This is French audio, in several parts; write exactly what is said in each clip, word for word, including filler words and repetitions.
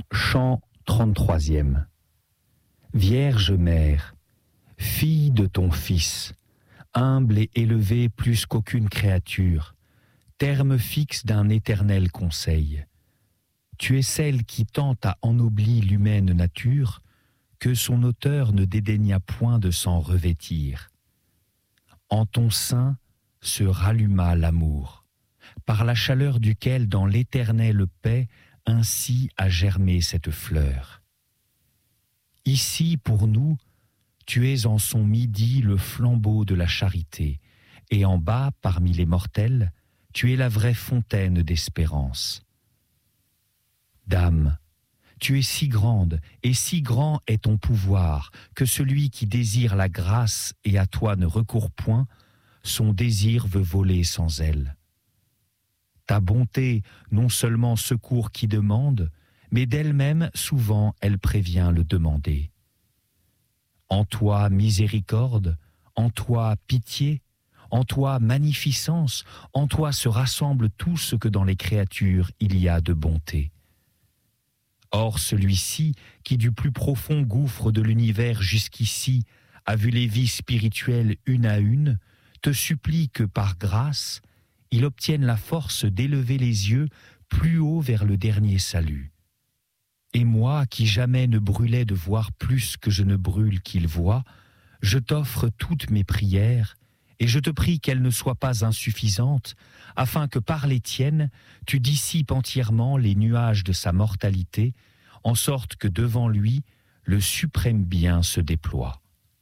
Chant trente-troisième. Vierge mère, fille de ton Fils, humble et élevée plus qu'aucune créature, terme fixe d'un éternel conseil. Tu es celle qui tant a ennobli l'humaine nature, que son auteur ne dédaigna point de s'en revêtir. En ton sein se ralluma l'amour, par la chaleur duquel dans l'éternelle paix ainsi a germé cette fleur. Ici, pour nous, tu es en son midi le flambeau de la charité, et en bas, parmi les mortels, tu es la vraie fontaine d'espérance. Dame, tu es si grande, et si grand est ton pouvoir, que celui qui désire la grâce et à toi ne recourt point, son désir veut voler sans elle. Ta bonté non seulement secourt qui demande, mais d'elle-même souvent elle prévient le demander. En toi miséricorde, en toi pitié, en toi magnificence, en toi se rassemble tout ce que dans les créatures il y a de bonté. Or celui-ci, qui du plus profond gouffre de l'univers jusqu'ici a vu les vies spirituelles une à une, te supplie que par grâce, il obtienne la force d'élever les yeux plus haut vers le dernier salut. Et moi, qui jamais ne brûlais de voir plus que je ne brûle qu'il voit, je t'offre toutes mes prières, et je te prie qu'elles ne soient pas insuffisantes, afin que par les tiennes, tu dissipes entièrement les nuages de sa mortalité, en sorte que devant lui, le suprême bien se déploie.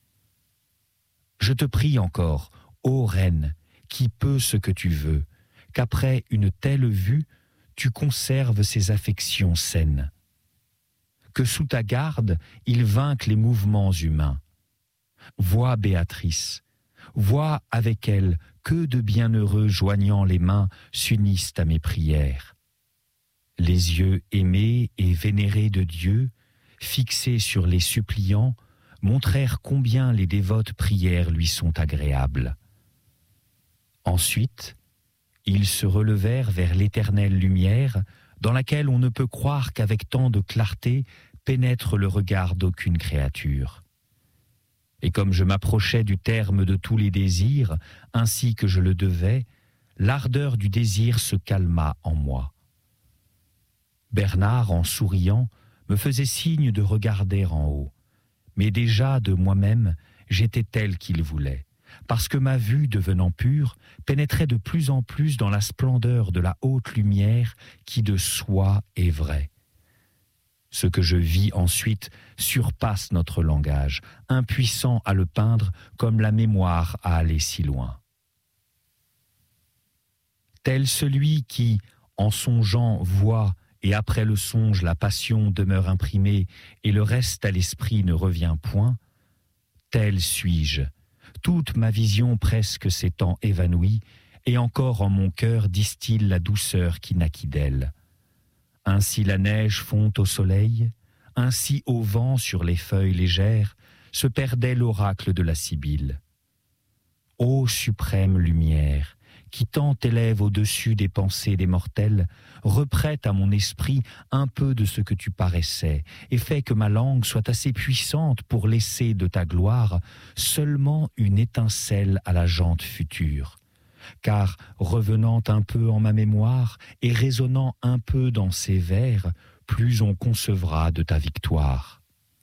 Je te prie encore, ô Reine, qui peut ce que tu veux, qu'après une telle vue, tu conserves ces affections saines. Que sous ta garde, il vainque les mouvements humains. Vois Béatrice, vois avec elle que de bienheureux joignant les mains s'unissent à mes prières. Les yeux aimés et vénérés de Dieu, fixés sur les suppliants, montrèrent combien les dévotes prières lui sont agréables. Ensuite, ils se relevèrent vers l'éternelle lumière, dans laquelle on ne peut croire qu'avec tant de clarté pénètre le regard d'aucune créature. Et comme je m'approchais du terme de tous les désirs, ainsi que je le devais, l'ardeur du désir se calma en moi. Bernard, en souriant, me faisait signe de regarder en haut, mais déjà de moi-même, j'étais tel qu'il voulait, parce que ma vue, devenant pure, pénétrait de plus en plus dans la splendeur de la haute lumière qui de soi est vraie. Ce que je vis ensuite surpasse notre langage, impuissant à le peindre comme la mémoire à aller si loin. Tel celui qui, en songeant, voit, et après le songe la passion demeure imprimée et le reste à l'esprit ne revient point, tel suis-je. Toute ma vision presque s'étant évanouie, et encore en mon cœur distille la douceur qui naquit d'elle. Ainsi la neige fond au soleil, ainsi au vent sur les feuilles légères se perdait l'oracle de la Sibylle. Ô suprême lumière, qui tant élève au-dessus des pensées des mortels, reprête à mon esprit un peu de ce que tu paraissais, et fais que ma langue soit assez puissante pour laisser de ta gloire seulement une étincelle à la jante future. Car, revenant un peu en ma mémoire et résonnant un peu dans ces vers, plus on concevra de ta victoire.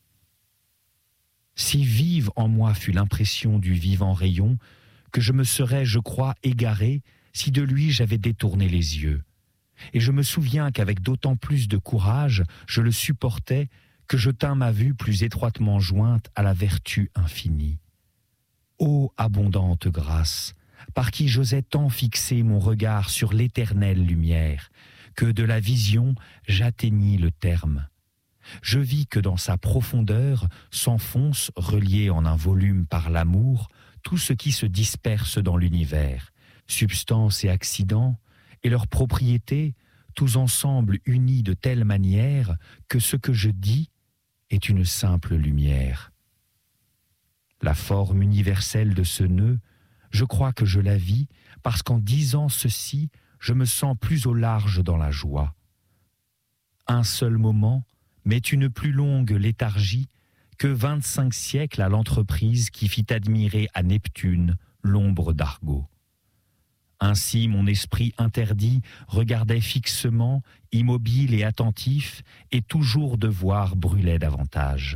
Si vive en moi fut l'impression du vivant rayon, que je me serais, je crois, égaré si de lui j'avais détourné les yeux. Et je me souviens qu'avec d'autant plus de courage je le supportais que je tins ma vue plus étroitement jointe à la vertu infinie. Ô abondante grâce, par qui j'osais tant fixer mon regard sur l'éternelle lumière, que de la vision j'atteignis le terme. Je vis que dans sa profondeur s'enfonce, relié en un volume par l'amour, tout ce qui se disperse dans l'univers, substance et accident, et leurs propriétés, tous ensemble unis de telle manière que ce que je dis est une simple lumière. La forme universelle de ce nœud, je crois que je la vis, parce qu'en disant ceci, je me sens plus au large dans la joie. Un seul moment, met une plus longue léthargie que vingt-cinq siècles à l'entreprise qui fit admirer à Neptune l'ombre d'Argo. Ainsi mon esprit interdit regardait fixement, immobile et attentif, et toujours de voir brûlait davantage.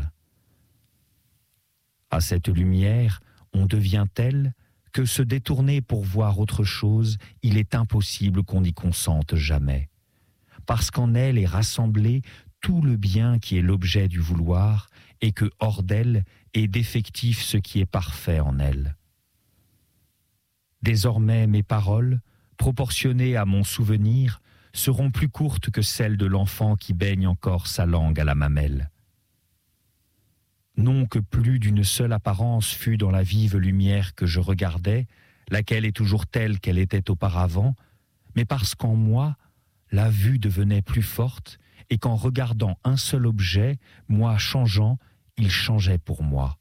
À cette lumière, on devient tel que se détourner pour voir autre chose, il est impossible qu'on y consente jamais, parce qu'en elle est rassemblé tout le bien qui est l'objet du vouloir, et que hors d'elle est défectif ce qui est parfait en elle. Désormais mes paroles, proportionnées à mon souvenir, seront plus courtes que celles de l'enfant qui baigne encore sa langue à la mamelle. Non que plus d'une seule apparence fût dans la vive lumière que je regardais, laquelle est toujours telle qu'elle était auparavant, mais parce qu'en moi, la vue devenait plus forte, et qu'en regardant un seul objet, moi changeant, il changeait pour moi.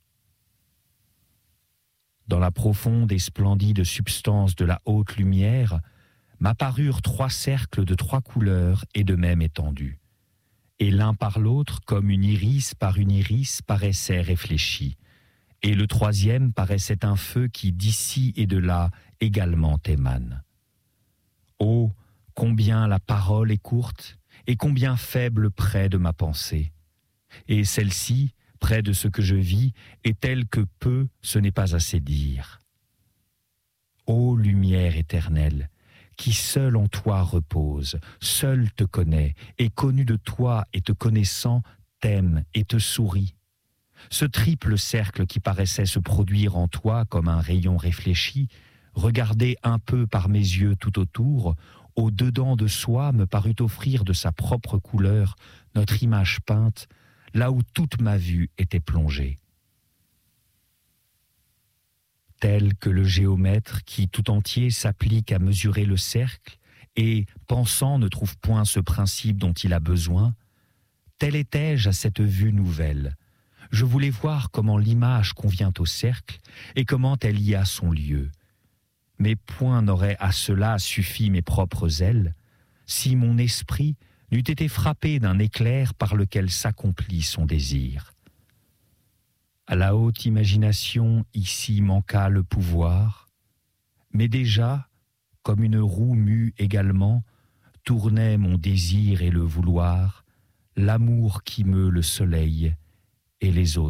Dans la profonde et splendide substance de la haute lumière, m'apparurent trois cercles de trois couleurs et de même étendue. Et l'un par l'autre, comme une iris par une iris, paraissait réfléchi. Et le troisième paraissait un feu qui d'ici et de là également émane. Oh, combien la parole est courte, et combien faible près de ma pensée. Et celle-ci, près de ce que je vis, est telle que peu, ce n'est pas assez dire. Ô lumière éternelle, qui seule en toi repose, seule te connaît, et connue de toi et te connaissant, t'aime et te sourit. Ce triple cercle qui paraissait se produire en toi comme un rayon réfléchi, regardé un peu par mes yeux tout autour, au-dedans de soi me parut offrir de sa propre couleur notre image peinte, là où toute ma vue était plongée. Tel que le géomètre qui tout entier s'applique à mesurer le cercle et, pensant, ne trouve point ce principe dont il a besoin, tel étais-je à cette vue nouvelle. Je voulais voir comment l'image convient au cercle et comment elle y a son lieu. Mais point n'aurait à cela suffi mes propres ailes, si mon esprit n'eût été frappé d'un éclair par lequel s'accomplit son désir. À la haute imagination, ici manqua le pouvoir, mais déjà, comme une roue mue également, tournait mon désir et le vouloir, l'amour qui meut le soleil et les autres.